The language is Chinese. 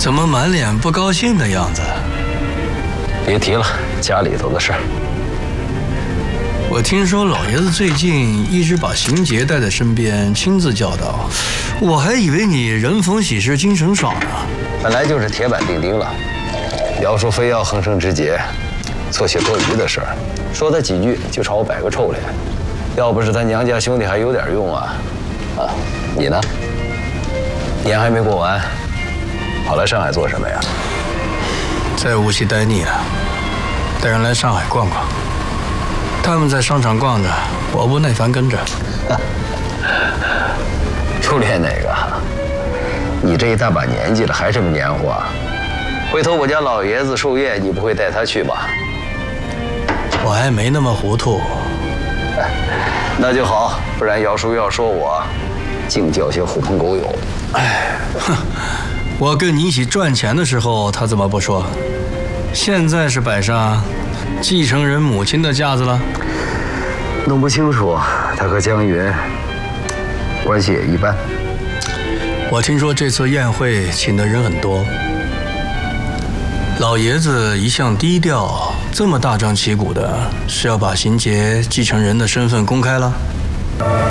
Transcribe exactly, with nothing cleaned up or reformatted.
怎么满脸不高兴的样子？ 别提了，家里头的事儿。 我听说老爷子最近一直把邢杰带在身边，亲自教导，我还以为你人逢喜事精神爽呢。 本来就是铁板钉钉了，要说非要横生枝节，做些多余的事儿，说他几句就朝我摆个臭脸。要不是他娘家兄弟还有点用啊，啊，你呢？年还没过完，跑来上海做什么呀？ 在无锡待腻了，带人来上海逛逛。他们在商场逛着，我不耐烦跟着。 初恋哪个？你这一大把年纪了，还这么黏糊啊？回头我家老爷子寿宴，你不会带他去吧？ 我还没那么糊涂。 那就好，不然姚叔要说我净叫些狐朋狗友。 哎，哼，我跟你一起赚钱的时候，他怎么不说？现在是摆上继承人母亲的架子了。 弄不清楚，他和江云关系也一般。 我听说这次宴会请的人很多，老爷子一向低调，这么大张旗鼓的，是要把邢杰继承人的身份公开了？